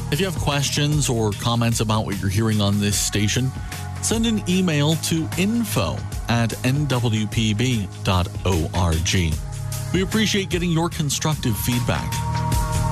If you have questions or comments about what you're hearing on this station, send an email to info@nwpb.org. We appreciate getting your constructive feedback.